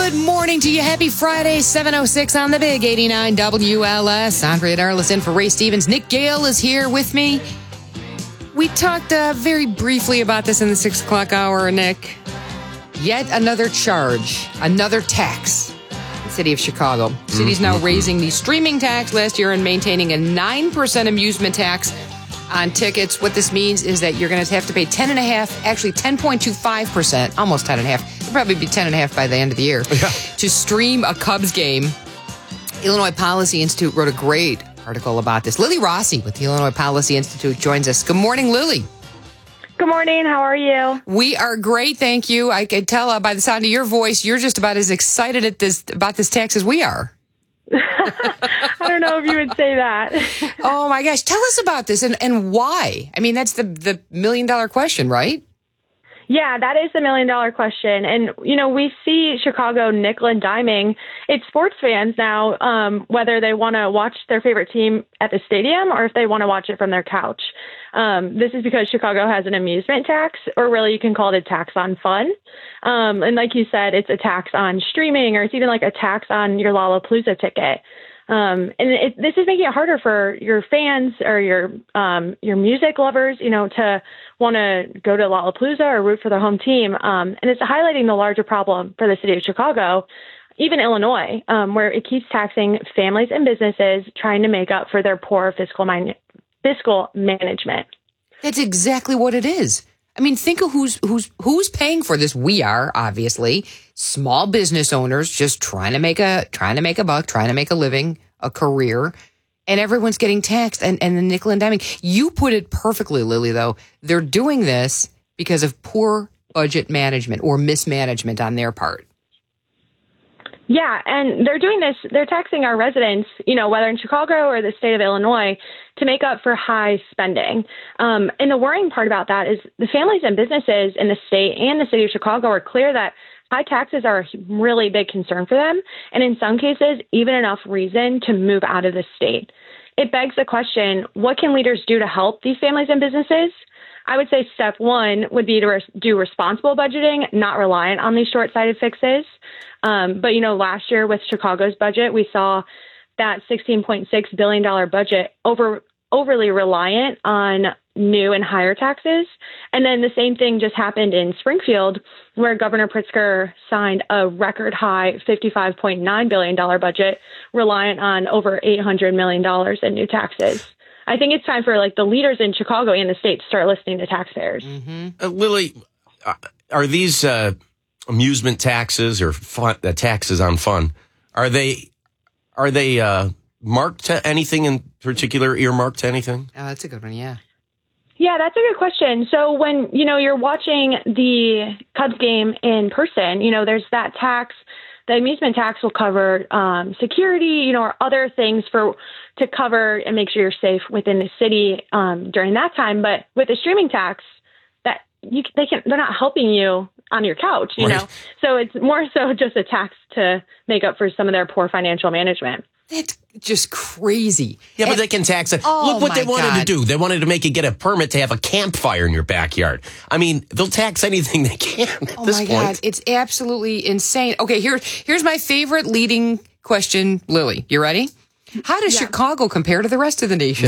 Good morning to you. Happy Friday, 7:06 on the Big 89 WLS. Andrea Darlis in for Ray Stevens. Nick Gale is here with me. We talked very briefly about this in the 6 o'clock hour, Nick. Yet another charge, another tax. The city of Chicago. The city's now raising the streaming tax last year and maintaining a 9% amusement tax on tickets. What this means is that you're going to have to pay 10.5%, actually 10.25%, almost 10.5%. It'll probably be 10.5% by the end of the year, to stream a Cubs game. Illinois Policy Institute wrote a great article about this. Lily Rossi with the Illinois Policy Institute joins us. Good morning, Lily. Good morning. How are you? We are great, thank you. I could tell by the sound of your voice, you're just about as excited about this tax as we are. I don't know if you would say that. Oh my gosh. Tell us about this and why. I mean, that's the $1 million question, right? Yeah, that is the $1 million question. And, we see Chicago nickel and diming its sports fans now, whether they want to watch their favorite team at the stadium or if they want to watch it from their couch. This is because Chicago has an amusement tax, or really you can call it a tax on fun. And like you said, it's a tax on streaming, or it's even like a tax on your Lollapalooza ticket. This is making it harder for your fans or your music lovers, to want to go to Lollapalooza or root for their home team. And it's highlighting the larger problem for the city of Chicago, even Illinois, where it keeps taxing families and businesses trying to make up for their poor fiscal management. That's exactly what it is. I mean, think of who's paying for this. We are, obviously, small business owners just trying to make a buck, trying to make a living, a career, and everyone's getting taxed and the nickel and diming. You put it perfectly, Lily, though. They're doing this because of poor budget management or mismanagement on their part. Yeah, and they're doing this. They're taxing our residents, whether in Chicago or the state of Illinois, to make up for high spending. And the worrying part about that is the families and businesses in the state and the city of Chicago are clear that high taxes are a really big concern for them, and in some cases, even enough reason to move out of the state. It begs the question, what can leaders do to help these families and businesses? I would say step one would be to do responsible budgeting, not reliant on these short-sighted fixes. But, last year with Chicago's budget, we saw that $16.6 billion budget overly reliant on new and higher taxes. And then the same thing just happened in Springfield, where Governor Pritzker signed a record high $55.9 billion budget reliant on over $800 million in new taxes. I think it's time for the leaders in Chicago and the state to start listening to taxpayers. Mm-hmm. Lily, are these amusement taxes or taxes on fun, are they marked to anything in particular, earmarked to anything? Oh, that's a good one, yeah. Yeah, that's a good question. So when, you're watching the Cubs game in person, there's that tax. The amusement tax will cover security, or other things to cover and make sure you're safe within the city during that time. But with the streaming tax, they're not helping you on your couch, you know. So it's more so just a tax to make up for some of their poor financial management. That's just crazy. Yeah, but they can tax it. Look what they wanted to do. They wanted to make you get a permit to have a campfire in your backyard. I mean, they'll tax anything they can at this point. God, it's absolutely insane. Okay, here's my favorite leading question, Lily. You ready? How does Chicago compare to the rest of the nation?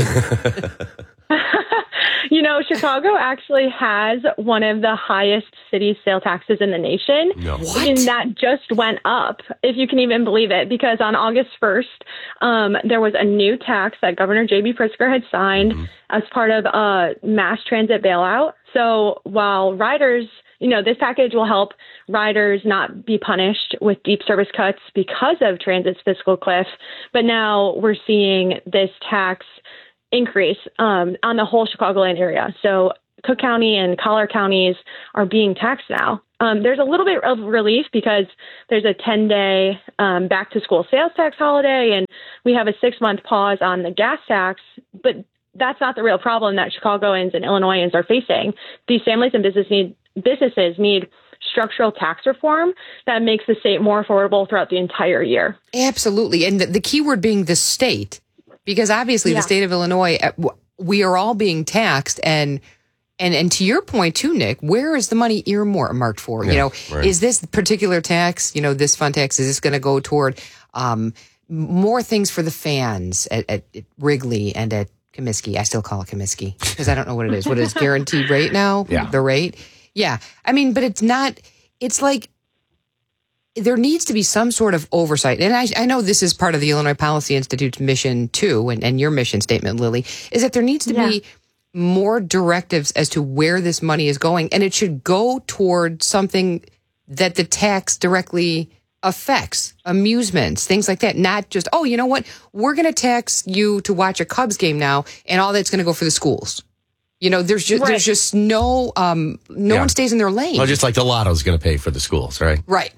Chicago actually has one of the highest city sale taxes in the nation. No. What? And that just went up, if you can even believe it, because on August 1st, there was a new tax that Governor J.B. Pritzker had signed as part of a mass transit bailout. So while riders, this package will help riders not be punished with deep service cuts because of transit's fiscal cliff. But now we're seeing this tax increase on the whole Chicagoland area. So Cook County and Collier counties are being taxed now. There's a little bit of relief because there's a 10-day back-to-school sales tax holiday, and we have a 6-month pause on the gas tax. But that's not the real problem that Chicagoans and Illinoisans are facing. These families and businesses need structural tax reform that makes the state more affordable throughout the entire year. Absolutely. And the key word being the state, because obviously the state of Illinois, we are all being taxed, and And to your point too, Nick, where is the money earmarked for? Yeah, Is this particular tax, this fund tax, is this going to go toward more things for the fans at Wrigley and at Comiskey? I still call it Comiskey because I don't know what it is. What is guaranteed rate now? Yeah. The rate? Yeah. I mean, but it's not, it's like there needs to be some sort of oversight. And I know this is part of the Illinois Policy Institute's mission too, and your mission statement, Lily, is that there needs to be more directives as to where this money is going, and it should go toward something that the tax directly affects, amusements, things like that. Not just, oh, you know what, we're going to tax you to watch a Cubs game now, and all that's going to go for the schools. There's just no one stays in their lane. Well, just like the lotto's going to pay for the schools, right? Right.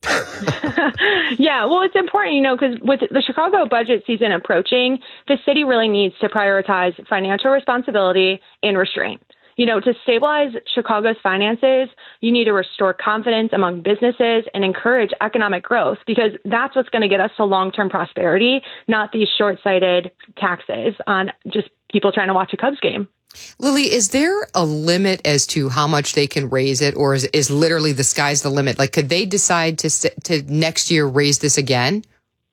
Yeah, well, it's important, because with the Chicago budget season approaching, the city really needs to prioritize financial responsibility and restraint. To stabilize Chicago's finances, you need to restore confidence among businesses and encourage economic growth, because that's what's going to get us to long-term prosperity, not these short-sighted taxes on just people trying to watch a Cubs game. Lily, is there a limit as to how much they can raise it, or is literally the sky's the limit? Like, could they decide to next year raise this again?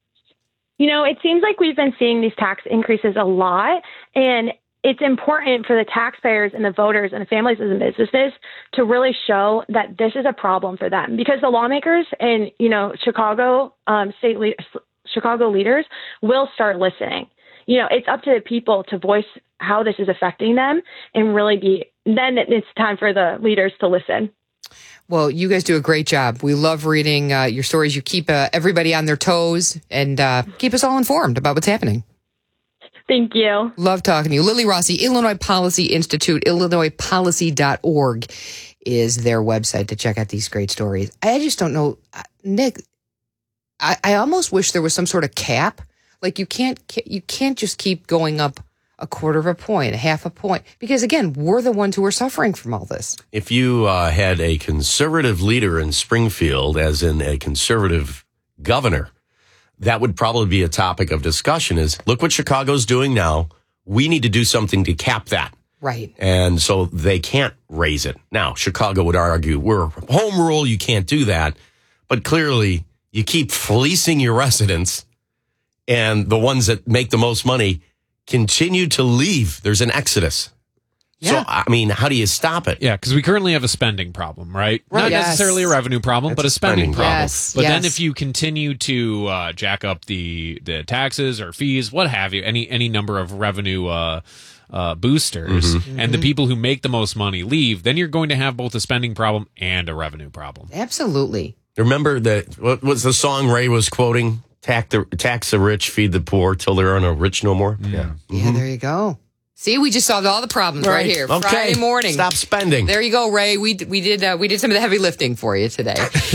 It seems like we've been seeing these tax increases a lot, and it's important for the taxpayers and the voters and the families and the businesses to really show that this is a problem for them, because the lawmakers and, Chicago Chicago leaders will start listening. It's up to the people to voice how this is affecting them, and really then it's time for the leaders to listen. Well, you guys do a great job. We love reading your stories. You keep everybody on their toes and keep us all informed about what's happening. Thank you. Love talking to you. Lily Rossi, Illinois Policy Institute, IllinoisPolicy.org is their website to check out these great stories. I just don't know, Nick, I almost wish there was some sort of cap. Like you can't just keep going up a quarter of a point, a half a point, because again, we're the ones who are suffering from all this. If you had a conservative leader in Springfield, as in a conservative governor, that would probably be a topic of discussion is, look what Chicago's doing now. We need to do something to cap that. Right. And so they can't raise it. Now, Chicago would argue, we're home rule, you can't do that. But clearly, you keep fleecing your residents, and the ones that make the most money continue to leave. There's an exodus. Yeah. So, I mean, how do you stop it? Yeah, because we currently have a spending problem, right? Not necessarily a revenue problem, but a spending problem. Yes. But then if you continue to jack up the taxes or fees, what have you, any number of revenue boosters, and the people who make the most money leave, then you're going to have both a spending problem and a revenue problem. Absolutely. Remember what was the song Ray was quoting? Tax the rich, feed the poor, till there are no rich no more. Yeah. Yeah, there you go. See, we just solved all the problems right here. Okay. Friday morning. Stop spending. There you go, Ray. We did some of the heavy lifting for you today.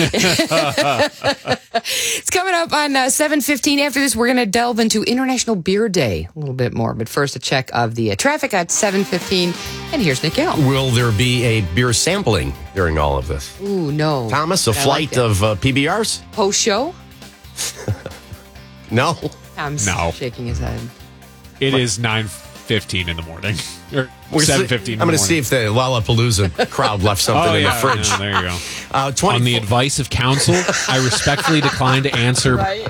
It's coming up on 7:15. After this, we're going to delve into International Beer Day a little bit more. But first, a check of the traffic at 7:15. And here's Nick Gale. Will there be a beer sampling during all of this? Ooh, no. Thomas, a flight of PBRs? Post show? No. Tom's shaking his head. It is 9:15 in the morning. Or 7:15 I'm going to see if the Lollapalooza crowd left something in the fridge. Yeah, there you go. On the advice of counsel, I respectfully decline to answer. Right.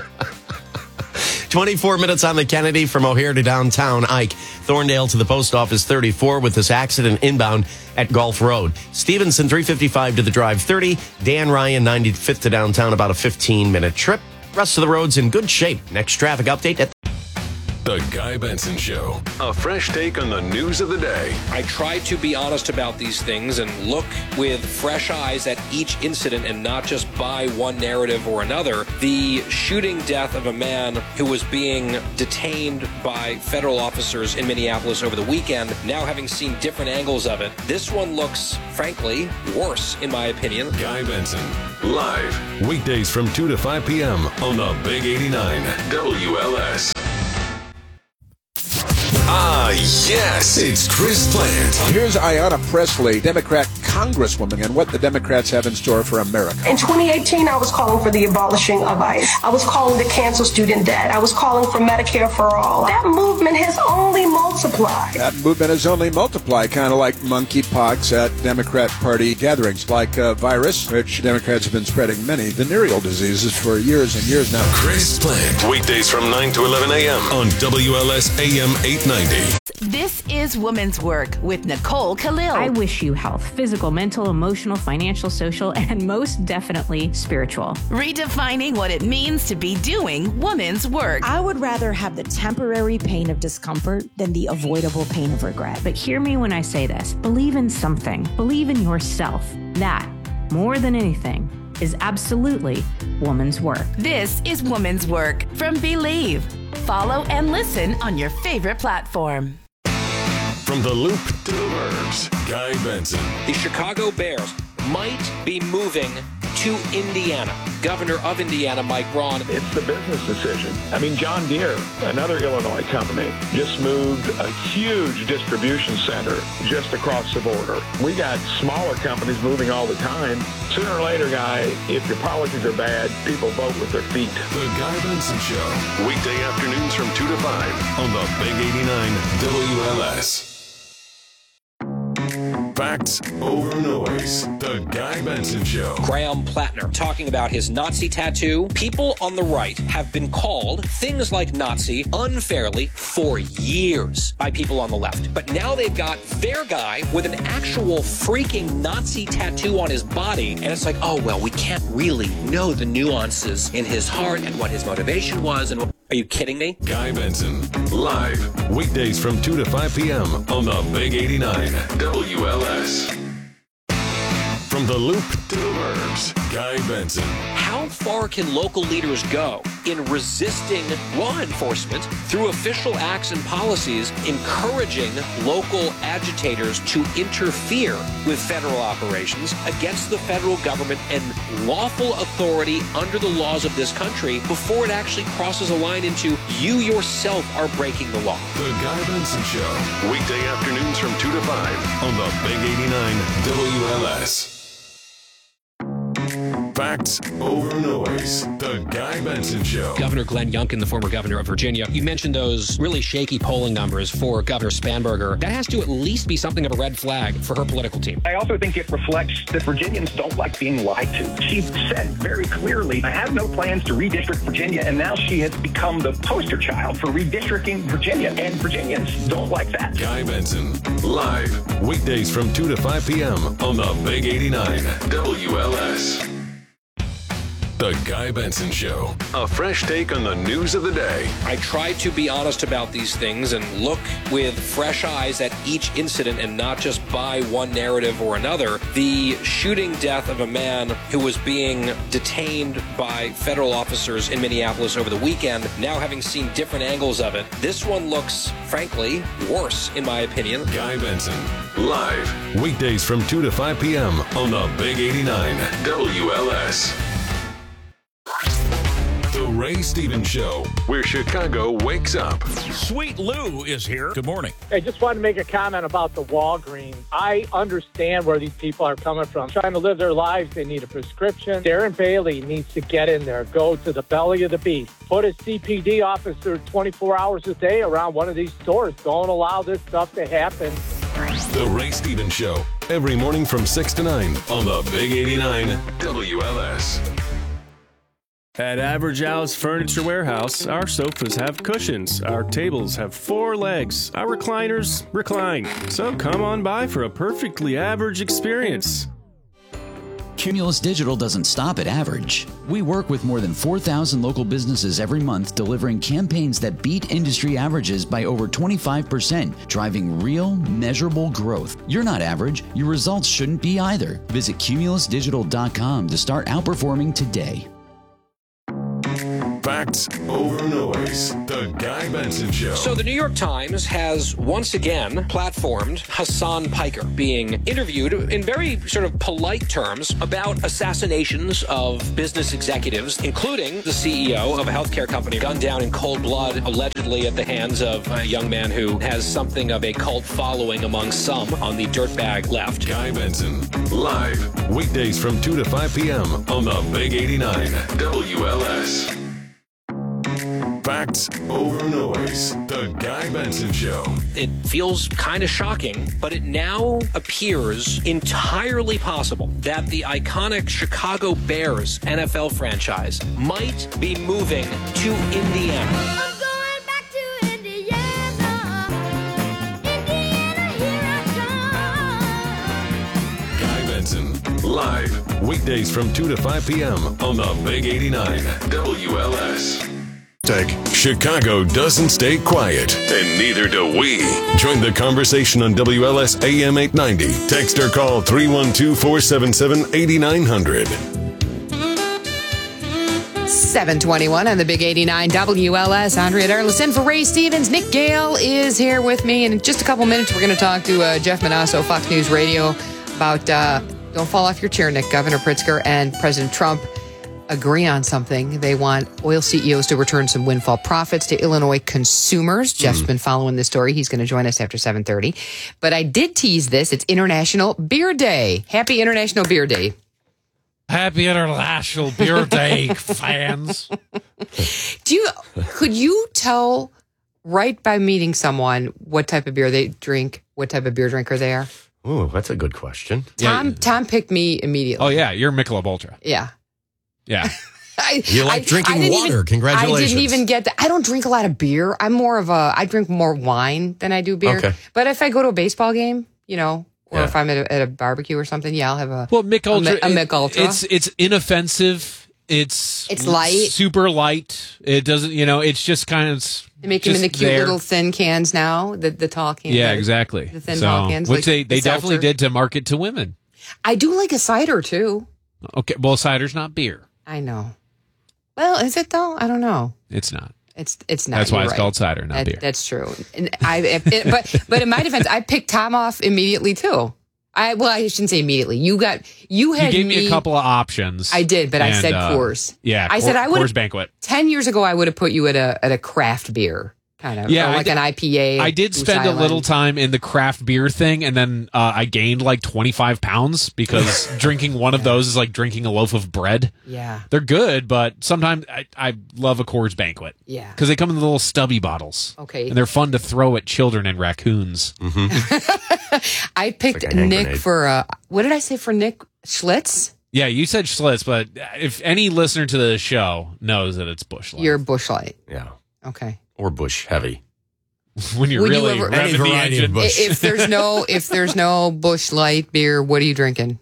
24 minutes on the Kennedy from O'Hare to downtown Ike. Thorndale to the post office 34 with this accident inbound at Gulf Road. Stevenson 355 to the drive 30. Dan Ryan 95th to downtown, about a 15-minute trip. Rest of the road's in good shape. Next traffic update at The Guy Benson Show. A fresh take on the news of the day. I try to be honest about these things and look with fresh eyes at each incident and not just buy one narrative or another. The shooting death of a man who was being detained by federal officers in Minneapolis over the weekend, now having seen different angles of it, this one looks, frankly, worse, in my opinion. Guy Benson, live, weekdays from 2 to 5 p.m. on the Big 89 WLS. Ah, yes, it's Chris Plant. Here's Ayanna Pressley, Democrat congresswoman and what the Democrats have in store for America. In 2018, I was calling for the abolishing of ICE. I was calling to cancel student debt. I was calling for Medicare for all. That movement has only multiplied. That movement has only multiplied, kind of like monkeypox at Democrat Party gatherings, like a virus, which Democrats have been spreading many venereal diseases for years and years now. Chris Plante, weekdays from 9 to 11 a.m. on WLS AM 890. This is Women's Work with Nicole Khalil. I wish you health, physical, mental, emotional, financial, social, and most definitely spiritual. Redefining what it means to be doing women's work. I would rather have the temporary pain of discomfort than the avoidable pain of regret. But hear me when I say this. Believe in something. Believe in yourself. That, more than anything, is absolutely woman's work. This is Women's Work from Believe. Follow and listen on your favorite platform. From the Loop to the Burbs, Guy Benson. The Chicago Bears might be moving to Indiana. Governor of Indiana, Mike Braun. It's the business decision. I mean, John Deere, another Illinois company, just moved a huge distribution center just across the border. We got smaller companies moving all the time. Sooner or later, Guy, if your policies are bad, people vote with their feet. The Guy Benson Show. Weekday afternoons from 2 to 5 on the Big 89 WLS. Facts over noise. The Guy Benson Show. Graham Plattner talking about his Nazi tattoo. People on the right have been called things like Nazi unfairly for years by people on the left. But now they've got their guy with an actual freaking Nazi tattoo on his body. And it's like, oh, well, we can't really know the nuances in his heart and what his motivation was. And are you kidding me? Guy Benson, live, weekdays from 2 to 5 p.m. on the Big 89 WLS. From the Loop to the Burbs, Guy Benson. How far can local leaders go in resisting law enforcement through official acts and policies, encouraging local agitators to interfere with federal operations against the federal government and lawful authority under the laws of this country before it actually crosses a line into you yourself are breaking the law? The Guy Benson Show, weekday afternoons from 2 to 5 on the Big 89 WLS. Facts over noise. The Guy Benson Show. Governor Glenn Youngkin, the former governor of Virginia, you mentioned those really shaky polling numbers for Governor Spanberger. That has to at least be something of a red flag for her political team. I also think it reflects that Virginians don't like being lied to. She said very clearly, I have no plans to redistrict Virginia, and now she has become the poster child for redistricting Virginia, and Virginians don't like that. Guy Benson, live, weekdays from 2 to 5 p.m. on the Big 89 WLS. The Guy Benson Show. A fresh take on the news of the day. I try to be honest about these things and look with fresh eyes at each incident and not just buy one narrative or another. The shooting death of a man who was being detained by federal officers in Minneapolis over the weekend, now having seen different angles of it, this one looks, frankly, worse, in my opinion. Guy Benson, live, weekdays from 2 to 5 p.m. on the Big 89 WLS. The Ray Stevens Show, where Chicago wakes up. Sweet Lou is here. Good morning. I just wanted to make a comment about the Walgreens. I understand where these people are coming from. Trying to live their lives, they need a prescription. Darren Bailey needs to get in there, go to the belly of the beast. Put a CPD officer 24 hours a day around one of these stores. Don't allow this stuff to happen. The Ray Stevens Show, every morning from 6 to 9 on the Big 89 WLS. At Average Al's Furniture Warehouse, our sofas have cushions, our tables have 4 legs, our recliners recline. So come on by for a perfectly average experience. Cumulus Digital doesn't stop at average. We work with more than 4,000 local businesses every month, delivering campaigns that beat industry averages by over 25%, driving real, measurable growth. You're not average. Your results shouldn't be either. Visit cumulusdigital.com to start outperforming today. Facts over noise. The Guy Benson Show. So the New York Times has once again platformed Hassan Piker being interviewed in very sort of polite terms about assassinations of business executives, including the CEO of a healthcare company gunned down in cold blood, allegedly at the hands of a young man who has something of a cult following among some on the dirtbag left. Guy Benson, live, weekdays from 2 to 5 p.m. on the Big 89 WLS. Facts over noise. The Guy Benson Show. It feels kind of shocking, but it now appears entirely possible that the iconic Chicago Bears NFL franchise might be moving to Indiana. Live, weekdays from 2 to 5 p.m. on the Big 89 WLS. Chicago doesn't stay quiet, and neither do we. Join the conversation on WLS AM 890. Text or call 312-477-8900. 721 on the Big 89 WLS. Andrea Darlis in for Ray Stevens. Nick Gale is here with me. And in just a couple minutes, we're going to talk to Jeff Manasso, Fox News Radio, about don't fall off your chair, Nick. Governor Pritzker and President Trump agree on something. They want oil CEOs to return some windfall profits to Illinois consumers. Jeff's been following this story. He's going to join us after 7:30. But I did tease this. It's International Beer Day. Happy International Beer Day. Happy International Beer Day, fans. Could you tell right by meeting someone what type of beer they drink, what type of beer drinker they are? Oh, that's a good question. Tom picked me immediately. Oh, yeah. You're Michelob Ultra. Yeah. Yeah. You like drinking water. Congratulations. I didn't even get that. I don't drink a lot of beer. I drink more wine than I do beer. Okay. But if I go to a baseball game, or if I'm at a barbecue or something, I'll have a Mick Ultra. A Mick Ultra. It's inoffensive. It's light. Super light. It doesn't, it's just kind of. They make them in the cute little thin cans now, the tall cans. Yeah, exactly. The thin tall cans. Which like they definitely did to market to women. I do like a cider, too. Okay, well, cider's not beer. I know. Well, is it, though? I don't know. It's not. It's not. That's why it's right. called cider, not beer. That's true. And but in my defense, I picked Tom off immediately, too. I shouldn't say immediately. You gave me a couple of options. I did, but I said Coors. Yeah, I said I would. Coors Banquet. 10 years ago, I would have put you at a craft beer kind of, or like an IPA. I did spend a little time in the craft beer thing, and then I gained like 25 pounds because drinking one of those is like drinking a loaf of bread. Yeah, they're good, but sometimes I love a Coors Banquet. Yeah, because they come in the little stubby bottles. Okay, and they're fun to throw at children and raccoons. I picked like Nick for what did I say for Nick? Schlitz? Yeah, you said Schlitz, but if any listener to the show knows that it's Busch Light. You're Busch Light. Yeah. Okay. Or Busch Heavy. When you're really revving the engine. If there's no Busch Light beer, what are you drinking?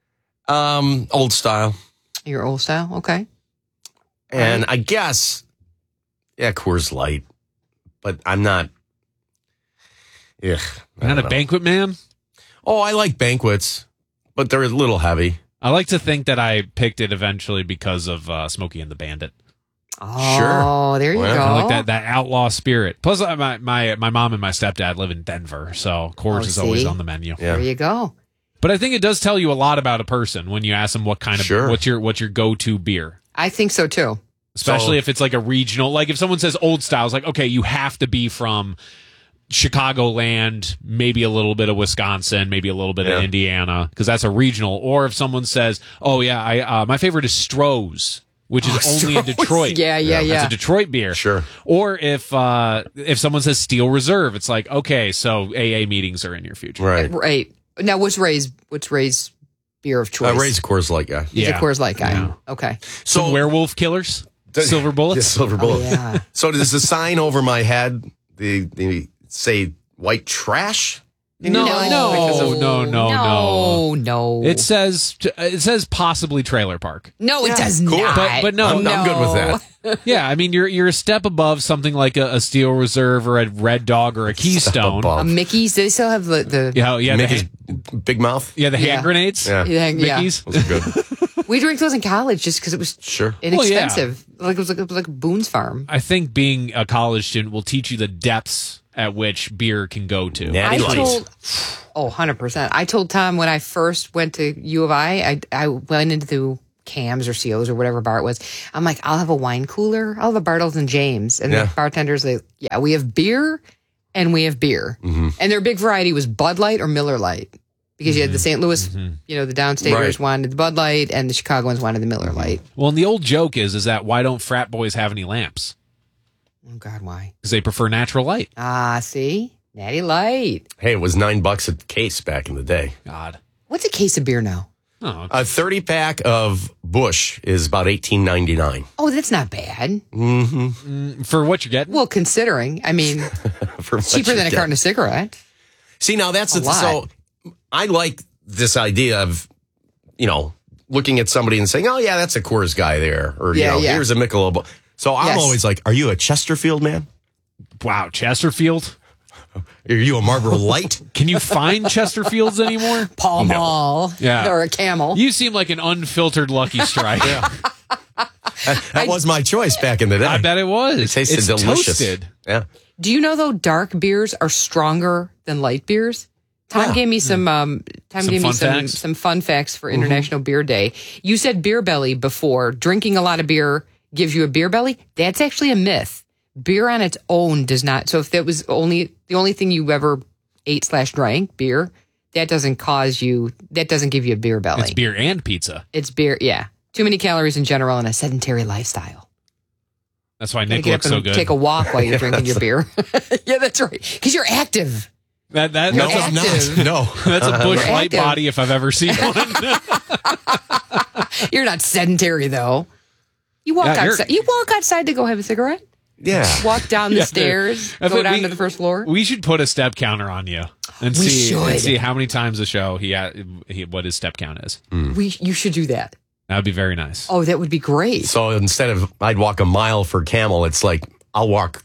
Old Style. Your Old Style? Okay. And I guess, Coors Light. But I'm not. You're not a banquet man? Oh, I like banquets, but they're a little heavy. I like to think that I picked it eventually because of Smokey and the Bandit. Oh, sure. There you go. I like that outlaw spirit. Plus, my mom and my stepdad live in Denver, so Coors is always on the menu. Yeah. There you go. But I think it does tell you a lot about a person when you ask them what kind of what's your go-to beer. I think so too. Especially if it's like a regional, like if someone says Old Style, it's like, okay, you have to be from Chicagoland, maybe a little bit of Wisconsin, maybe a little bit of Indiana, because that's a regional. Or if someone says, oh yeah, my favorite is Stroh's, which is only in Detroit. Yeah. That's a Detroit beer. Sure. Or if someone says Steel Reserve, it's like, okay, so AA meetings are in your future. Right. Now, what's Ray's beer of choice? Ray's a Coors Light guy. He's a Coors Light guy. Yeah. Okay. So some werewolf killers, silver bullets. Yeah, silver bullets. Oh, yeah. So does the sign over my head the say white trash? No. It says possibly trailer park. No, it does not. But no, I'm good with that. Yeah, I mean you're a step above something like a Steel Reserve or a Red Dog or a Keystone. A Mickey's. They still have the Mickey's big mouth. Yeah, the hand grenades. Yeah. Mickey's. Those are good. We drank those in college just because it was inexpensive. Like it was like Boone's Farm. I think being a college student will teach you the depths at which beer can go to. 100%. I told Tom when I first went to U of I went into Cam's or CO's or whatever bar it was. I'm like, I'll have a wine cooler. I'll have a Bartles and James. And the bartenders, we have beer and we have beer. Mm-hmm. And their big variety was Bud Light or Miller Light. Because you had the St. Louis, the downstaters wanted the Bud Light and the Chicagoans wanted the Miller Light. Well, and the old joke is that why don't frat boys have any lamps? Oh, God, why? Because they prefer natural light. Ah, see? Natty Light. Hey, it was $9 a case back in the day. God. What's a case of beer now? Oh, a 30-pack of Busch is about $18.99. Oh, that's not bad. Mm-hmm. For what you're getting? Well, considering, I mean, it's cheaper than a carton of cigarette. See, now that's so I like this idea of, looking at somebody and saying, oh, yeah, that's a Coors guy there. Or, here's a Michelob. So I'm always like, are you a Chesterfield man? Wow, Chesterfield? Are you a Marlboro Light? Can you find Chesterfields anymore? Pall Mall. Yeah. Or a Camel. You seem like an unfiltered Lucky Strike. That was my choice back in the day. I bet it was. It tasted delicious. Toasted. Yeah. Do you know, though, dark beers are stronger than light beers? Tom gave me some fun facts for International Beer Day. You said beer belly before. Drinking a lot of beer gives you a beer belly. That's actually a myth. Beer on its own does not. So if that was the only thing you ever ate/drank, beer, that doesn't give you a beer belly. It's beer and pizza. It's beer, yeah. Too many calories in general and a sedentary lifestyle. That's why Nick looks so good. Take a walk while you're drinking your beer. Yeah, that's right. Because you're active. That's a Busch Light body if I've ever seen one. You're not sedentary though. You walk outside. You walk outside to go have a cigarette. Yeah. Walk down the stairs. Go down to the first floor. We should put a step counter on you and see how many times a show what his step count is. You should do that. That would be very nice. Oh, that would be great. So instead of I'd walk a mile for Camel, it's like I'll walk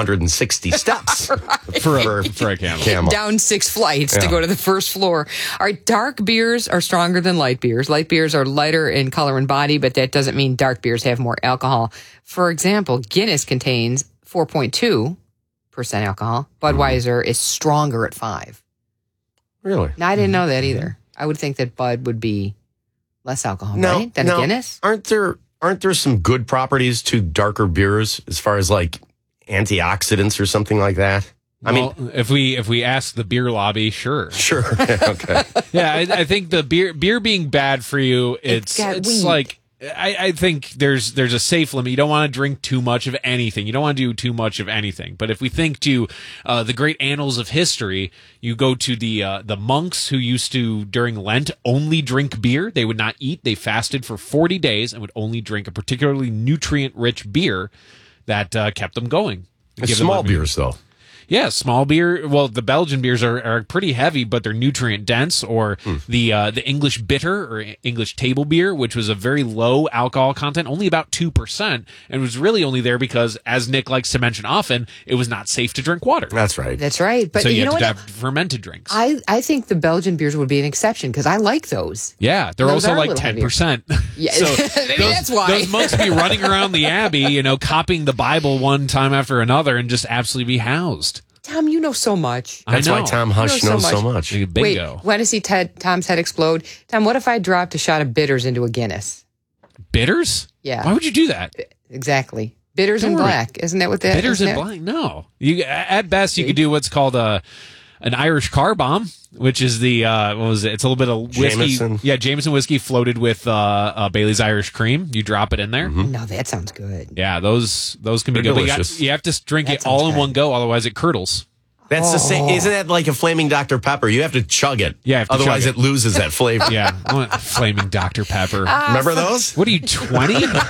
260 steps for a camel. Down 6 flights to go to the first floor. All right, dark beers are stronger than light beers. Light beers are lighter in color and body, but that doesn't mean dark beers have more alcohol. For example, Guinness contains 4.2% alcohol. Budweiser is stronger at 5. Really? Now, I didn't know that either. I would think that Bud would be less alcohol, right? Than Guinness? Aren't there some good properties to darker beers as far as like antioxidants or something like that? I mean, if we ask the beer lobby, sure. Okay. Yeah, I think the beer being bad for you, it's like I think there's a safe limit. You don't want to drink too much of anything. You don't want to do too much of anything. But if we think to the great annals of history, you go to the monks who used to, during Lent, only drink beer. They would not eat. They fasted for 40 days and would only drink a particularly nutrient-rich beer that kept them going. Small beers, though. Yeah, small beer. Well, the Belgian beers are pretty heavy, but they're nutrient dense. Or the English bitter or English table beer, which was a very low alcohol content, only about 2%, and was really only there because, as Nick likes to mention often, it was not safe to drink water. That's right. That's right. But so you know have to what? have fermented drinks. I think the Belgian beers would be an exception because I like those. Yeah, they're Those also are a like little 10%. Yeah, So maybe that's why. Those monks be running around the abbey, copying the Bible one time after another and just absolutely be housed. Tom, you know so much. That's why Tom Hush knows so much. Bingo. Wait, want to see Tom's head explode? Tom, what if I dropped a shot of bitters into a Guinness? Bitters? Yeah. Why would you do that? Exactly. Bitters and black. Isn't that what that is? Bitters and black? No. At best, you could do what's called an Irish car bomb, which is what was it? It's a little bit of whiskey. Jameson. Yeah, Jameson whiskey floated with Bailey's Irish cream. You drop it in there. No, that sounds good. Yeah, those can be They're good. delicious. But you have to drink it all in one go, otherwise it curdles. That's the same. Isn't that like a flaming Dr. Pepper? You have to chug it. Yeah, otherwise it loses that flavor. Yeah, I want flaming Dr. Pepper. Remember those? What are you, 20?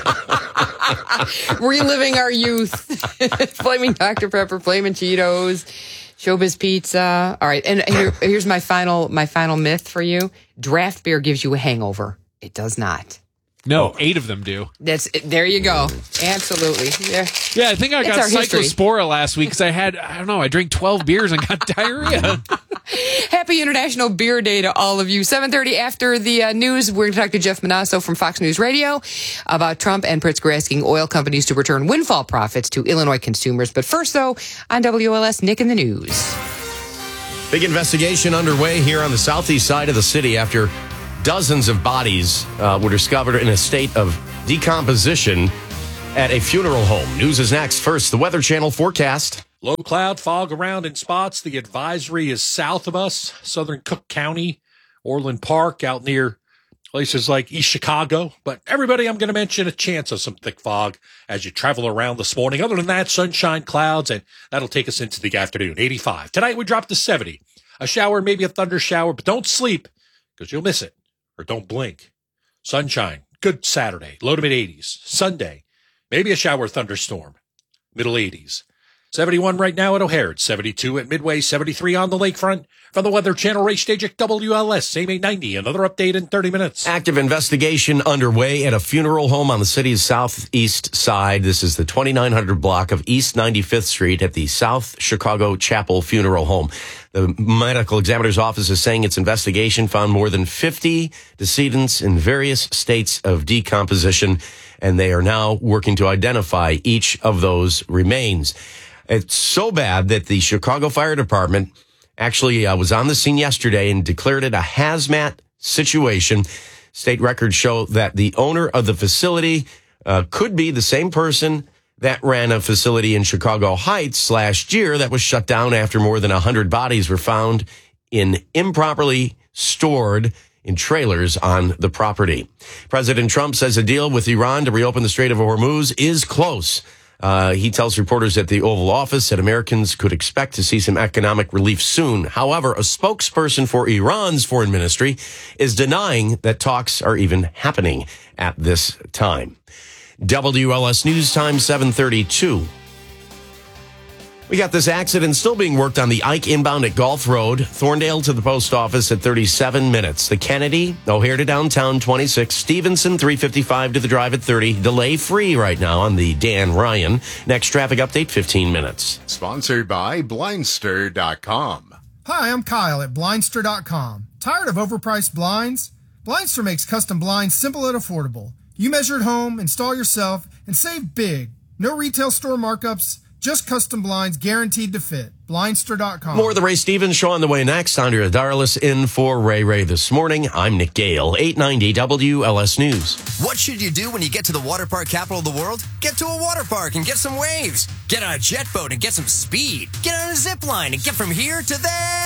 Reliving our youth. Flaming Dr. Pepper, Flaming Cheetos, Showbiz Pizza. All right, and here's my final myth for you. Draft beer gives you a hangover. It does not. No, 8 of them do. There you go. Absolutely. Yeah, I think I got cyclospora last week because I drank 12 beers and got diarrhea. Happy International Beer Day to all of you. 7:30 after the news, we're going to talk to Jeff Manasso from Fox News Radio about Trump and Pritzker asking oil companies to return windfall profits to Illinois consumers. But first, though, on WLS, Nick in the news. Big investigation underway here on the southeast side of the city after dozens of bodies were discovered in a state of decomposition at a funeral home. News is next. First, the Weather Channel forecast. Low cloud, fog around in spots. The advisory is south of us, southern Cook County, Orland Park, out near places like East Chicago. But everybody, I'm going to mention a chance of some thick fog as you travel around this morning. Other than that, sunshine, clouds, and that'll take us into the afternoon. 85. Tonight, we drop to 70. A shower, maybe a thunder shower, but don't sleep because you'll miss it. Or don't blink. Sunshine, good Saturday, low to mid-80s. Sunday, maybe a shower thunderstorm, middle 80s. 71 right now at O'Hare, 72 at Midway, 73 on the lakefront. From the Weather Channel race stage at WLS, same 890. Another update in 30 minutes. Active investigation underway at a funeral home on the city's southeast side. This is the 2900 block of East 95th Street at the South Chicago Chapel Funeral Home. The medical examiner's office is saying its investigation found more than 50 decedents in various states of decomposition, and they are now working to identify each of those remains. It's so bad that the Chicago Fire Department actually was on the scene yesterday and declared it a hazmat situation. State records show that the owner of the facility could be the same person that ran a facility in Chicago Heights last year that was shut down after more than 100 bodies were found improperly stored in trailers on the property. President Trump says a deal with Iran to reopen the Strait of Hormuz is close. He tells reporters at the Oval Office that Americans could expect to see some economic relief soon. However, a spokesperson for Iran's foreign ministry is denying that talks are even happening at this time. WLS News Time 7:32. We got this accident still being worked on the Ike inbound at Gulf Road, Thorndale to the post office at 37 minutes. The Kennedy, O'Hare to downtown 26, Stevenson 355 to the drive at 30. Delay free right now on the Dan Ryan. Next traffic update, 15 minutes. Sponsored by Blindster.com. Hi, I'm Kyle at Blindster.com. Tired of overpriced blinds? Blindster makes custom blinds simple and affordable. You measure at home, install yourself, and save big. No retail store markups, just custom blinds guaranteed to fit. Blindster.com. More of the Ray Stevens Show on the way next. Andrea Darlis in for Ray this morning. I'm Nick Gale, 890 WLS News. What should you do when you get to the water park capital of the world? Get to a water park and get some waves. Get on a jet boat and get some speed. Get on a zip line and get from here to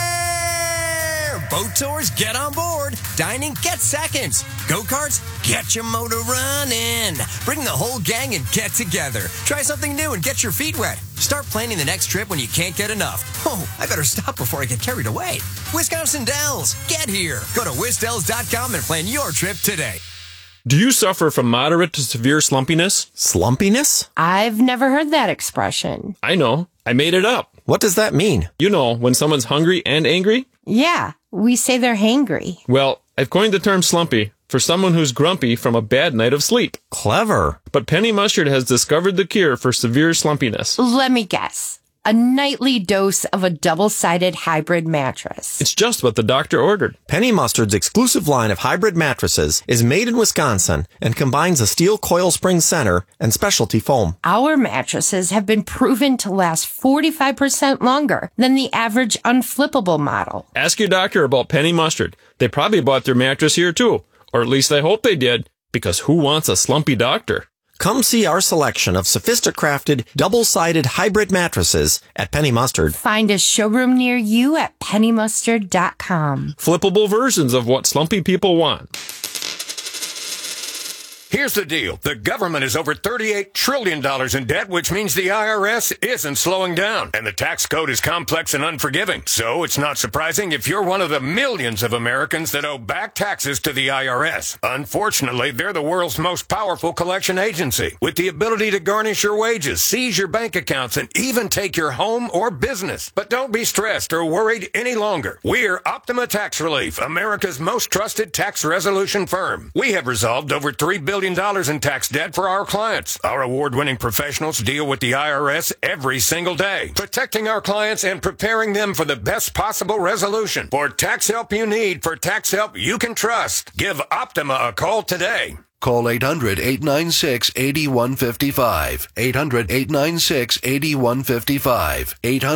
there. Boat tours, get on board. Dining, get seconds. Go-karts, get your motor running. Bring the whole gang and get together. Try something new and get your feet wet. Start planning the next trip when you can't get enough. Oh, I better stop before I get carried away. Wisconsin Dells, get here. Go to wisdells.com and plan your trip today. Do you suffer from moderate to severe slumpiness? Slumpiness? I've never heard that expression. I know. I made it up. What does that mean? You know, when someone's hungry and angry? Yeah, we say they're hangry. Well, I've coined the term slumpy for someone who's grumpy from a bad night of sleep. Clever. But Penny Mustard has discovered the cure for severe slumpiness. Let me guess. A nightly dose of a double-sided hybrid mattress. It's just what the doctor ordered. Penny Mustard's exclusive line of hybrid mattresses is made in Wisconsin and combines a steel coil spring center and specialty foam. Our mattresses have been proven to last 45% longer than the average unflippable model. Ask your doctor about Penny Mustard. They probably bought their mattress here too. Or at least I hope they did, because who wants a slumpy doctor? Come see our selection of sophisticated, double-sided hybrid mattresses at Penny Mustard. Find a showroom near you at pennymustard.com. Flippable versions of what slumpy people want. Here's the deal. The government is over $38 trillion in debt, which means the IRS isn't slowing down. And the tax code is complex and unforgiving. So it's not surprising if you're one of the millions of Americans that owe back taxes to the IRS. Unfortunately, they're the world's most powerful collection agency, with the ability to garnish your wages, seize your bank accounts, and even take your home or business. But don't be stressed or worried any longer. We're Optima Tax Relief, America's most trusted tax resolution firm. We have resolved over $3 billion million in tax debt for our clients. Our award-winning professionals deal with the IRS every single day, protecting our clients and preparing them for the best possible resolution. For tax help you need, for tax help you can trust, give Optima a call today. Call 800-896-8155. 800-896-8155.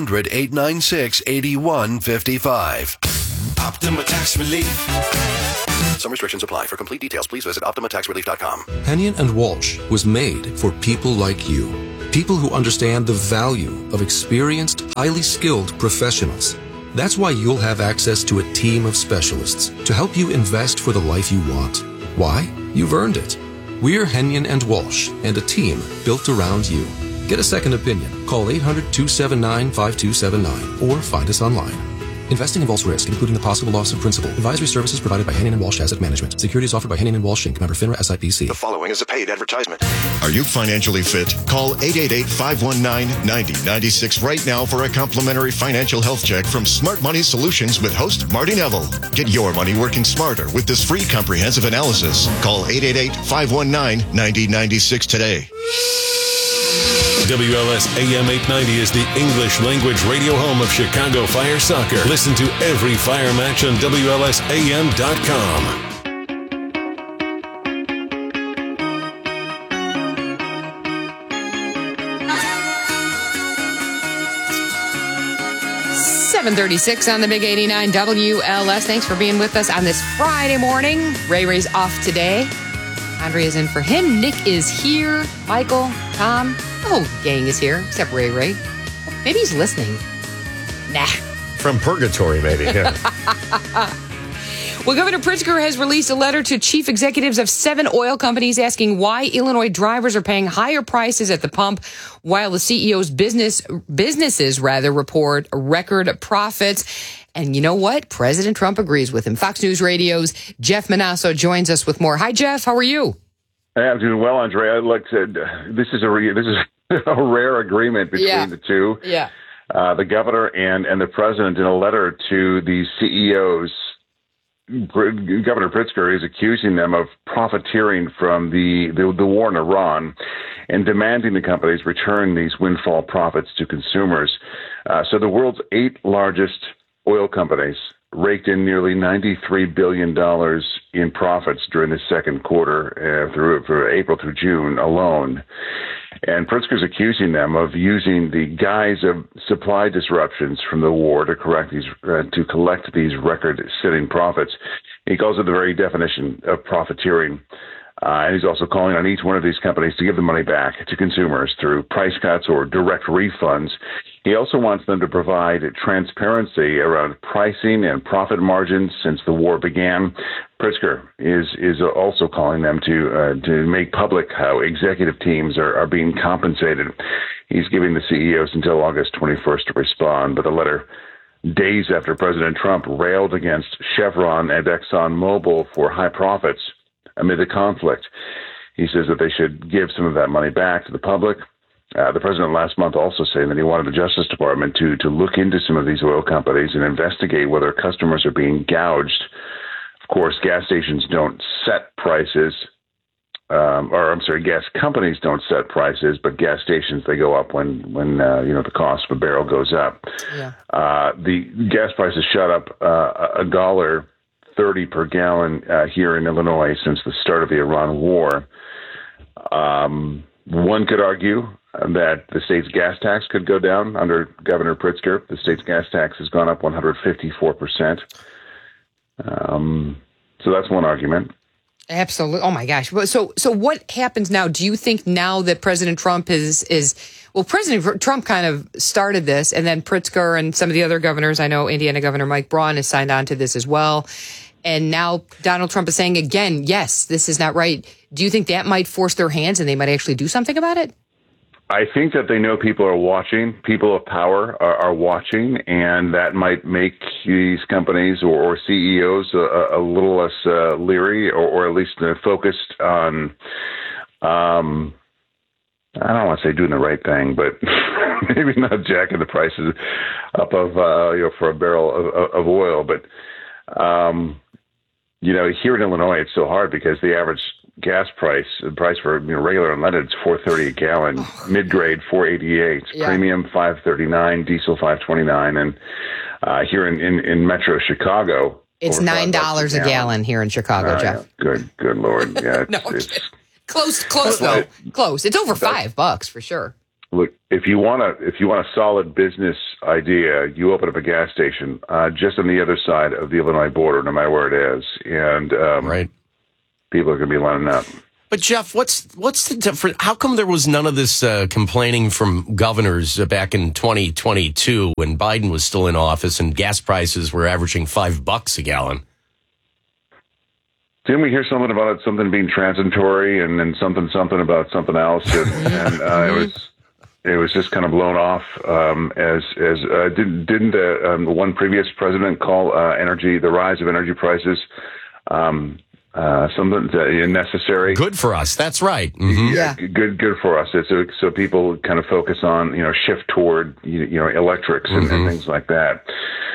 800-896-8155. Optima Tax Relief. Some restrictions apply. For complete details, please visit OptimaTaxRelief.com. Hennion and Walsh was made for people like you. People who understand the value of experienced, highly skilled professionals. That's why you'll have access to a team of specialists to help you invest for the life you want. Why? You've earned it. We're Hennion and Walsh, and a team built around you. Get a second opinion. Call 800-279-5279 or find us online. Investing involves risk, including the possible loss of principal. Advisory services provided by Hennion & Walsh Asset Management. Securities offered by Hennion & Walsh Inc. Member FINRA SIPC. The following is a paid advertisement. Are you financially fit? Call 888-519-9096 right now for a complimentary financial health check from Smart Money Solutions with host Marty Neville. Get your money working smarter with this free comprehensive analysis. Call 888-519-9096 today. WLS AM 890 is the English language radio home of Chicago Fire Soccer. Listen to every Fire match on WLSAM.com. .36 on the Big 89 WLS. Thanks for being with us on this Friday morning. Ray's off today. Andre is in for him. Nick is here. Michael, Tom, the whole gang is here, except Ray. Maybe he's listening. Nah. From purgatory, maybe. Yeah. Well, Governor Pritzker has released a letter to chief executives of 7 oil companies asking why Illinois drivers are paying higher prices at the pump while the CEO's businesses report record profits. And you know what? President Trump agrees with him. Fox News Radio's Jeff Manasso joins us with more. Hi, Jeff. How are you? Hey, I'm doing well, Andre. I'd like to. This is a rare agreement between the two. Yeah. The governor and the president, in a letter to the CEOs, Governor Pritzker is accusing them of profiteering from the war in Iran and demanding the companies return these windfall profits to consumers. So the world's 8 largest oil companies raked in nearly $93 billion in profits during the second quarter through April through June alone. And Pritzker's accusing them of using the guise of supply disruptions from the war to collect these record-setting profits. He calls it the very definition of profiteering. And he's also calling on each one of these companies to give the money back to consumers through price cuts or direct refunds. He also wants them to provide transparency around pricing and profit margins since the war began. Pritzker is also calling them to make public how executive teams are being compensated. He's giving the CEOs until August 21st to respond, but the letter days after President Trump railed against Chevron and ExxonMobil for high profits amid the conflict. He says that they should give some of that money back to the public. The president last month also saying that he wanted the Justice Department to look into some of these oil companies and investigate whether customers are being gouged. Of course, gas stations don't set prices, gas companies don't set prices, but gas stations, they go up when the cost of a barrel goes up. Yeah. The gas prices shot up $1.30 per gallon here in Illinois since the start of the Iran war. One could argue that the state's gas tax could go down under Governor Pritzker. The state's gas tax has gone up 154%. So that's one argument. Absolutely. Oh my gosh. So what happens now? Do you think now that President Trump President Trump kind of started this, and then Pritzker and some of the other governors, I know Indiana Governor Mike Braun has signed on to this as well. And now Donald Trump is saying again, yes, this is not right. Do you think that might force their hands and they might actually do something about it? I think that they know people are watching, people of power are watching, and that might make these companies or CEOs a little less leery or at least focused on, I don't want to say doing the right thing, but maybe not jacking the prices up for a barrel of oil. But, here in Illinois, it's so hard because the average gas price, the price for regular unleaded is $4.30 a gallon, mid-grade $4.88, premium $5.39, diesel $5.29, and here in Metro Chicago, it's $9 a gallon here in Chicago, Jeff. Good Lord, yeah, it's close though, close. It's over $5 for sure. Look, if you want a solid business idea, you open up a gas station just on the other side of the Illinois border, no matter where it is, and people are going to be lining up. But Jeff, what's the difference? How come there was none of this complaining from governors back in 2022 when Biden was still in office and gas prices were averaging $5 a gallon? Didn't we hear something about something being transitory and then something about something else, and it was just kind of blown off. Didn't one previous president call the rise of energy prices something necessary? Good for us. That's right. Mm-hmm. Yeah, good for us. So people kind of focus on shift toward electrics and things like that.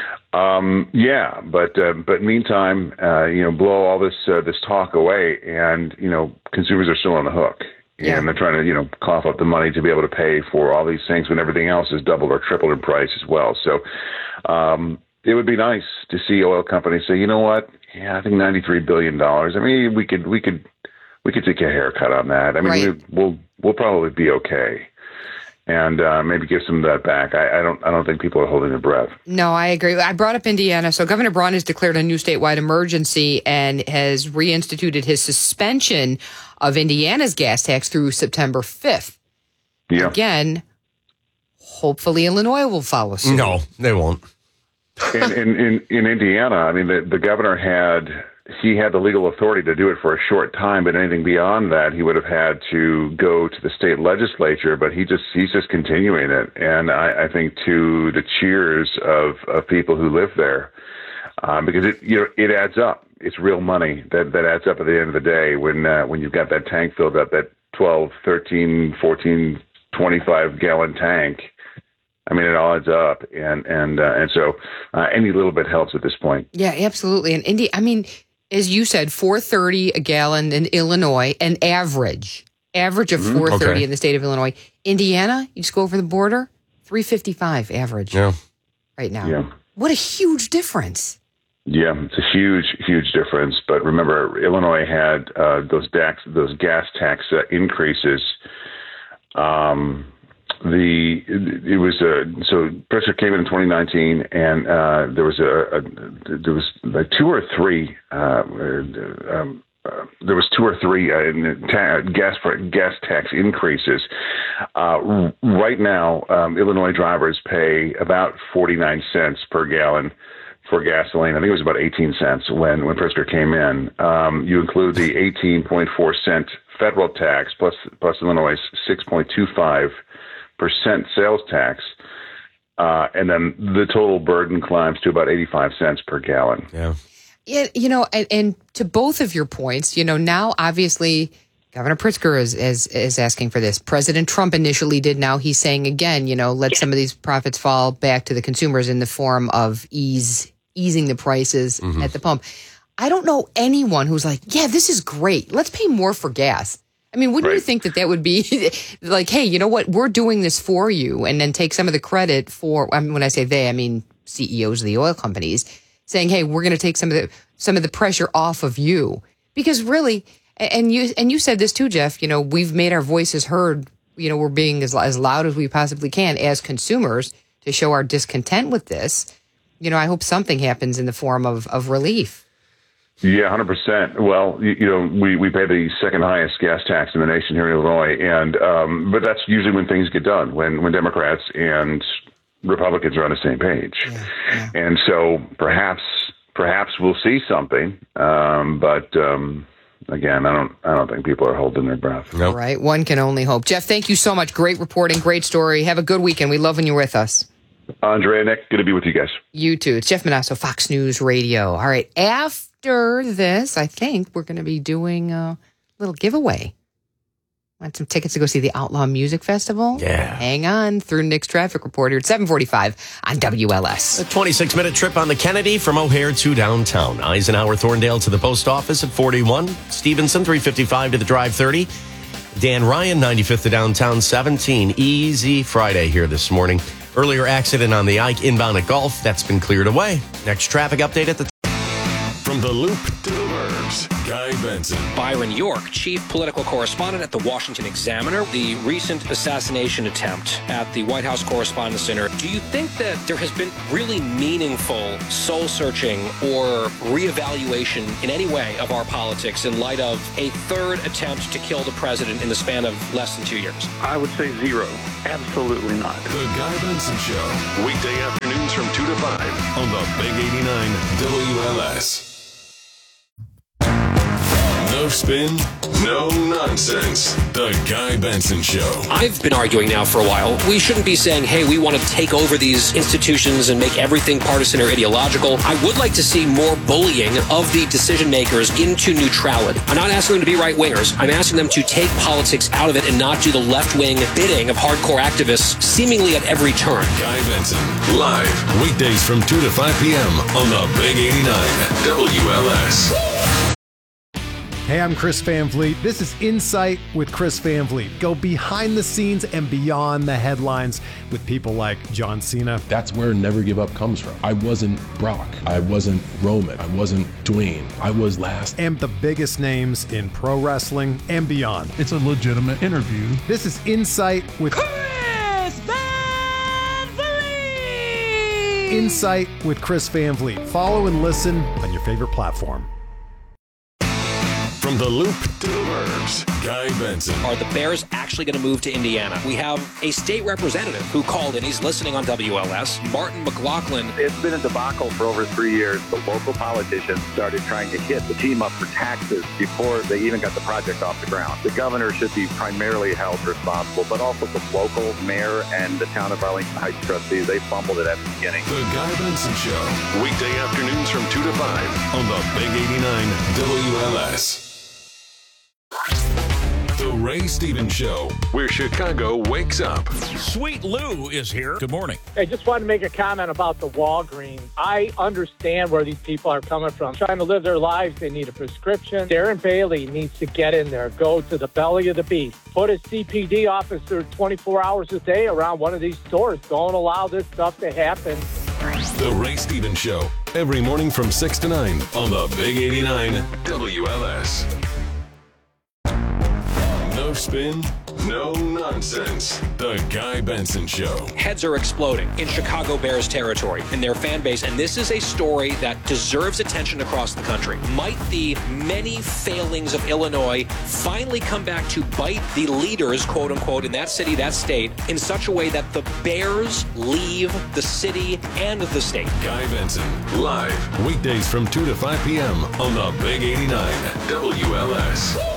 But meantime, blow all this talk away, and consumers are still on the hook. Yeah. And they're trying to, cough up the money to be able to pay for all these things when everything else is doubled or tripled in price as well. So it would be nice to see oil companies say, you know what? Yeah, I think $93 billion. I mean, we could take a haircut on that. I mean, we'll probably be okay. And maybe give some of that back. I don't think people are holding their breath. No, I agree. I brought up Indiana. So Governor Braun has declared a new statewide emergency and has reinstituted his suspension of Indiana's gas tax through September 5th. Yeah. Again, hopefully Illinois will follow suit. No, they won't. In Indiana, I mean, the governor had the legal authority to do it for a short time, but anything beyond that, he would have had to go to the state legislature. But he's just continuing it, and I think to the cheers of people who live there, because it adds up. It's real money that adds up at the end of the day when you've got that tank filled up, that 12, 13, 14, 25 gallon tank. I mean, it all adds up, and so any little bit helps at this point. Yeah, absolutely. And as you said, $4.30 a gallon in Illinois, an average of $4.30 in the state of Illinois. Indiana, you just go over the border, $3.55 average right now. Yeah. What a huge difference. Yeah, it's a huge difference. But remember, Illinois had those gas tax increases. So Pritzker came in 2019, and there was like two or three gas tax increases. Right now, Illinois drivers pay about 49 cents per gallon for gasoline. I think it was about 18 cents when Pritzker came in. You include the 18.4 cent federal tax plus Illinois' 6.25% sales tax, and then the total burden climbs to about 85 cents per gallon. Yeah. Yeah, and to both of your points, now obviously Governor Pritzker is asking for this. President Trump initially did. Now he's saying again, let some of these profits fall back to the consumers in the form of easing the prices at the pump. I don't know anyone who's like, yeah, this is great. Let's pay more for gas. I mean, wouldn't you think that would be like, hey, you know what? We're doing this for you, and then take some of the credit for, when I say they, I mean CEOs of the oil companies saying, hey, we're going to take some of the pressure off of you. Because really, and you said this too, Jeff, we've made our voices heard. We're being as loud as we possibly can as consumers to show our discontent with this. I hope something happens in the form of relief. Yeah, 100%. Well, we pay the second highest gas tax in the nation here in Illinois, and but that's usually when things get done, when Democrats and Republicans are on the same page. Yeah. And so perhaps we'll see something, but again, I don't think people are holding their breath. Nope. Right, one can only hope. Jeff, thank you so much. Great reporting, great story. Have a good weekend. We love when you're with us. Andrea, Nick, good to be with you guys. You too. It's Jeff Manasso, Fox News Radio. All right, after this, I think we're going to be doing a little giveaway. Want some tickets to go see the Outlaw Music Festival? Yeah. Hang on through Nick's traffic report here at 7:45 on WLS. A 26-minute trip on the Kennedy from O'Hare to downtown. Eisenhower, Thorndale to the post office at 41. Stevenson, 355 to the drive 30. Dan Ryan, 95th to downtown 17. Easy Friday here this morning. Earlier accident on the Ike inbound at Gulf. That's been cleared away. Next traffic update at the... From the Loop to the Burbs, Guy Benson. Byron York, chief political correspondent at the Washington Examiner. The recent assassination attempt at the White House Correspondents' Center. Do you think that there has been really meaningful soul-searching or reevaluation in any way of our politics in light of a third attempt to kill the president in the span of less than 2 years? I would say zero. Absolutely not. The Guy Benson Show. Weekday afternoons from 2 to 5 on the Big 89 WLS. No spin, no nonsense. The Guy Benson Show. I've been arguing now for a while. We shouldn't be saying, hey, we want to take over these institutions and make everything partisan or ideological. I would like to see more bullying of the decision makers into neutrality. I'm not asking them to be right-wingers. I'm asking them to take politics out of it and not do the left-wing bidding of hardcore activists seemingly at every turn. Guy Benson, live, weekdays from 2 to 5 p.m. on the Big 89 WLS. Hey, I'm Chris Van Vliet. This is Insight with Chris Van Vliet. Go behind the scenes and beyond the headlines with people like John Cena. That's where Never Give Up comes from. I wasn't Brock. I wasn't Roman. I wasn't Dwayne. I was last. And the biggest names in pro wrestling and beyond. It's a legitimate interview. This is Insight with Chris Van Vliet. Insight with Chris Van Vliet. Follow and listen on your favorite platform. From the Loop to the Burbs, Guy Benson. Are the Bears actually going to move to Indiana? We have a state representative who called in. He's listening on WLS. Martin McLaughlin. It's been a debacle for over 3 years. The local politicians started trying to hit the team up for taxes before they even got the project off the ground. The governor should be primarily held responsible, but also the local mayor and the town of Arlington Heights trustees. They fumbled it at the beginning. The Guy Benson Show. Weekday afternoons from 2 to 5 on the Big 89 WLS. The Ray Stevens Show, where Chicago wakes up. Sweet Lou is here. Good morning. I just wanted to make a comment about the Walgreens. I understand where these people are coming from. Trying to live their lives, they need a prescription. Darren Bailey needs to get in there, go to the belly of the beast. Put a CPD officer 24 hours a day around one of these stores. Don't allow this stuff to happen. The Ray Stevens Show, every morning from 6 to 9 on the Big 89 WLS. No spin, no nonsense. The Guy Benson Show. Heads are exploding in Chicago Bears territory in their fan base, and this is a story that deserves attention across the country. Might the many failings of Illinois finally come back to bite the leaders, quote unquote, in that city, that state, in such a way that the Bears leave the city and the state? Guy Benson, live, weekdays from 2 to 5 p.m. on the Big 89 WLS.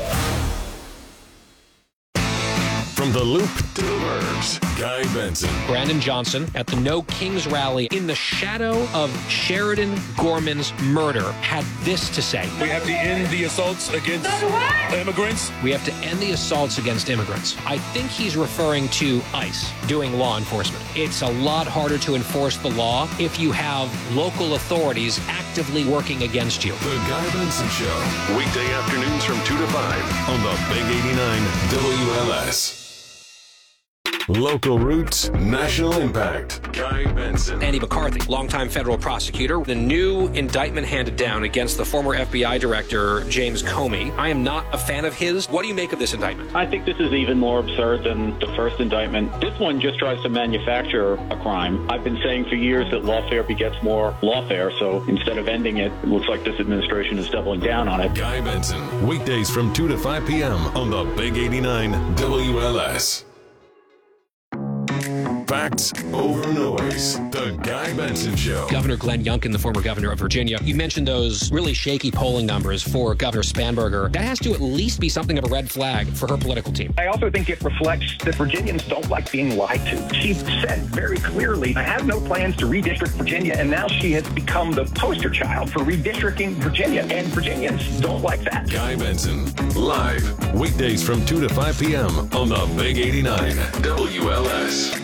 From the Loop to the Burbs, Guy Benson. Brandon Johnson at the No Kings rally in the shadow of Sheridan Gorman's murder had this to say. We have to end the assaults against immigrants. We have to end the assaults against immigrants. I think he's referring to ICE doing law enforcement. It's a lot harder to enforce the law if you have local authorities actively working against you. The Guy Benson Show, weekday afternoons from 2 to 5 on the Big 89 WLS. Local roots, national impact. Guy Benson. Andy McCarthy, longtime federal prosecutor. The new indictment handed down against the former FBI director, James Comey. I am not a fan of his. What do you make of this indictment? I think this is even more absurd than the first indictment. This one just tries to manufacture a crime. I've been saying for years that lawfare begets more lawfare, so instead of ending it, it looks like this administration is doubling down on it. Guy Benson, weekdays from 2 to 5 p.m. on the Big 89 WLS. Facts over noise. The Guy Benson Show. Governor Glenn Youngkin, the former governor of Virginia, you mentioned those really shaky polling numbers for Governor Spanberger. That has to at least be something of a red flag for her political team. I also think it reflects that Virginians don't like being lied to. She said very clearly, I have no plans to redistrict Virginia, and now she has become the poster child for redistricting Virginia, and Virginians don't like that. Guy Benson, live, weekdays from 2 to 5 p.m. on the Big 89 WLS.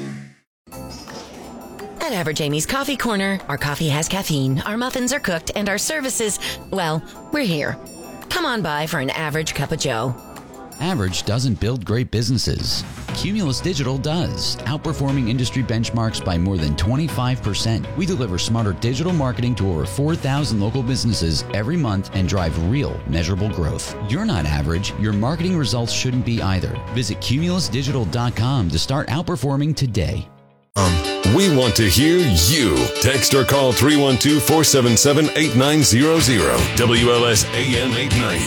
At Average Amy's Coffee Corner, our coffee has caffeine, our muffins are cooked, and our services, well, we're here. Come on by for an average cup of joe. Average doesn't build great businesses. Cumulus Digital does, outperforming industry benchmarks by more than 25%. We deliver smarter digital marketing to over 4,000 local businesses every month and drive real, measurable growth. You're not average. Your marketing results shouldn't be either. Visit cumulusdigital.com to start outperforming today. We want to hear you. Text or call 312-477-8900. WLS AM 890.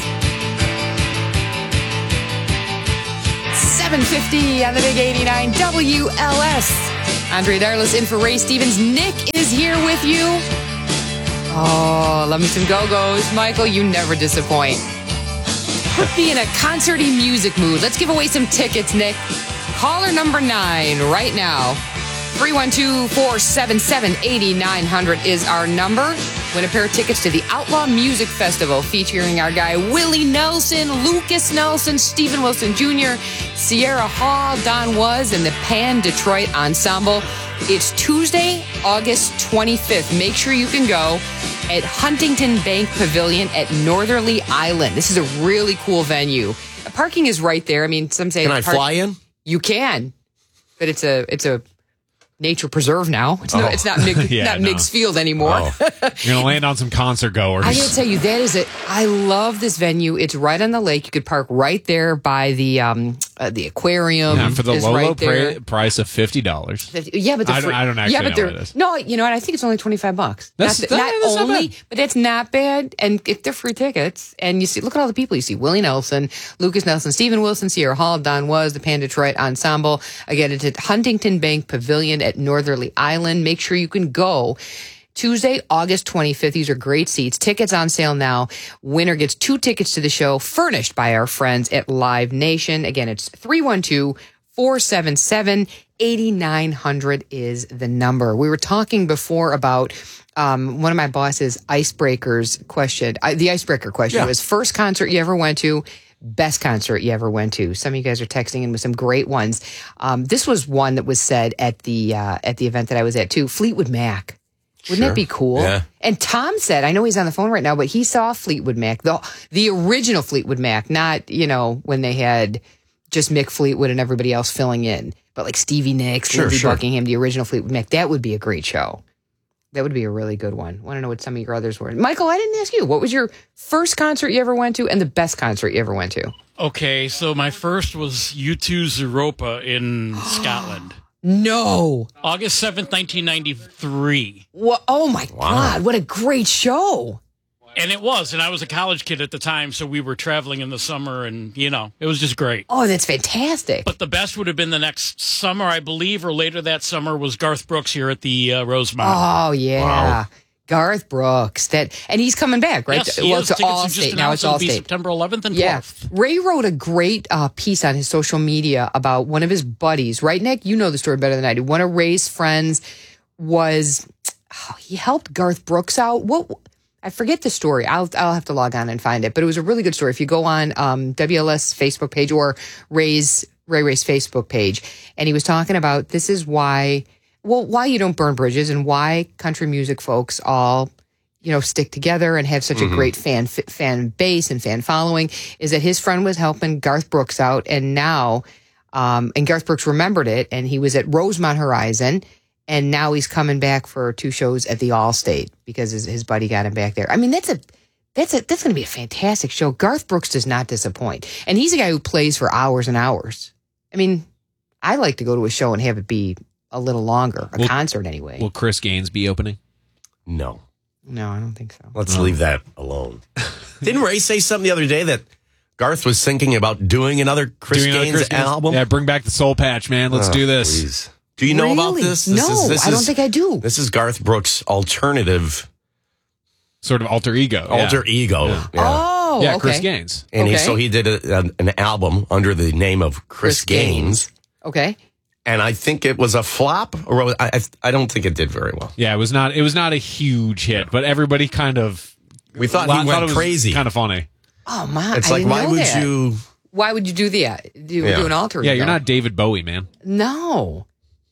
7:50 on the Big 89 WLS. Andre Darlis in for Ray Stevens. Nick is here with you. Oh, love me some Go-Go's. Michael, you never disappoint. Put me in a concerty music mood. Let's give away some tickets, Nick. Caller number 9 right now. 312-477-8900 is our number. Win a pair of tickets to the Outlaw Music Festival featuring our guy Willie Nelson, Lucas Nelson, Stephen Wilson Jr., Sierra Hall, Don Was, and the Pan Detroit Ensemble. It's Tuesday, August 25th. Make sure you can go at Huntington Bank Pavilion at Northerly Island. This is a really cool venue. Parking is right there. I mean, some say... Can I fly in? You can, but it's a nature preserve now. It's not Miggs Field anymore. Oh. You're going to land on some concert goers. I got to tell you, that is it. I love this venue. It's right on the lake. You could park right there by the aquarium. Yeah, for the low price of $50. Yeah, but I don't actually know what it is. No, you know what? I think it's only $25. That's not bad. But that's not bad. And if they're free tickets, and you see, look at all the people. You see Willie Nelson, Lucas Nelson, Stephen Wilson, Sierra Hall, Don Was, the Pan Detroit Ensemble. Again, it's at Huntington Bank Pavilion at Northerly Island. Make sure you can go. Tuesday, August 25th. These are great seats. Tickets on sale now. Winner gets 2 tickets to the show, furnished by our friends at Live Nation. Again, it's 312-477-8900 is the number. We were talking before about one of my boss's icebreakers question. The icebreaker question was first concert you ever went to, best concert you ever went to. Some of you guys are texting in with some great ones. This was one that was said at the event that I was at too. Fleetwood Mac. Wouldn't that be cool? Yeah. And Tom said, I know he's on the phone right now, but he saw Fleetwood Mac, the original Fleetwood Mac, not, when they had just Mick Fleetwood and everybody else filling in, but like Stevie Nicks, Lindsey Buckingham, the original Fleetwood Mac. That would be a great show. That would be a really good one. I want to know what some of your others were. Michael, I didn't ask you. What was your first concert you ever went to and the best concert you ever went to? Okay, so my first was U2's Europa in Scotland. No. August 7th, 1993. What? Oh, my God. What a great show. And it was. And I was a college kid at the time, so we were traveling in the summer, and, it was just great. Oh, that's fantastic. But the best would have been the next summer, I believe, or later that summer, was Garth Brooks here at the Rosemont. Oh, yeah. Wow. Garth Brooks. And he's coming back, right? Yes, he is. To Allstate. Now it's Allstate. September 11th and 12th. Yeah. Ray wrote a great piece on his social media about one of his buddies. Right, Nick? You know the story better than I do. One of Ray's friends he helped Garth Brooks out. I forget the story. I'll have to log on and find it. But it was a really good story. If you go on WLS Facebook page or Ray's Facebook page, and he was talking about this is why you don't burn bridges and why country music folks all, stick together and have such a great fan base and fan following is that his friend was helping Garth Brooks out, and now, and Garth Brooks remembered it, and he was at Rosemont Horizon, and now he's coming back for 2 shows at the Allstate because his buddy got him back there. I mean, that's going to be a fantastic show. Garth Brooks does not disappoint, and he's a guy who plays for hours and hours. I mean, I like to go to a show and have it be a little longer, concert anyway. Will Chris Gaines be opening? No, I don't think so. Let's leave that alone. Didn't Ray say something the other day that Garth was thinking about doing another Chris Gaines album? Yeah, bring back the Soul Patch, man. Let's do this. Please. Do you know about Really? this? No, I don't think I do. This is Garth Brooks' alternative. Sort of alter ego. Alter ego. Yeah. Oh, Yeah, okay. Chris Gaines. And Okay. he did an album under the name of Chris Gaines. Okay. And I think it was a flop, or I don't think it did very well. Yeah, it was not a huge hit, but everybody kind of We thought he went it was crazy. Kind of funny. Oh, my. It's I like, didn't why know would that. you? Why would you do that? Do an alter Yeah, ego? you're not David Bowie, man. No.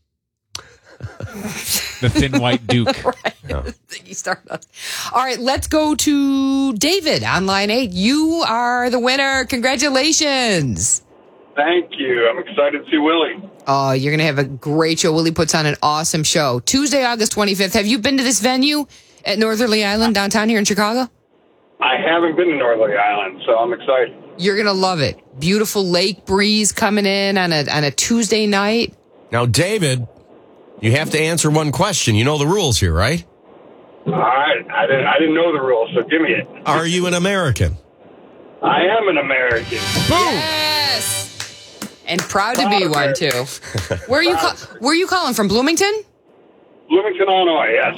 The thin white Duke. Right. You started us. All right, let's go to David on line 8. You are the winner. Congratulations. Thank you. I'm excited to see Willie. Oh, you're going to have a great show. Willie puts on an awesome show. Tuesday, August 25th. Have you been to this venue at Northerly Island downtown here in Chicago? I haven't been to Northerly Island, so I'm excited. You're going to love it. Beautiful lake breeze coming in on a Tuesday night. Now, David, you have to answer one question. You know the rules here, right? All right. I didn't know the rules, so give me it. Are you an American? I am an American. Boom! Yes. And proud to be one, too. Where are you calling from? Bloomington? Bloomington, Illinois, yes.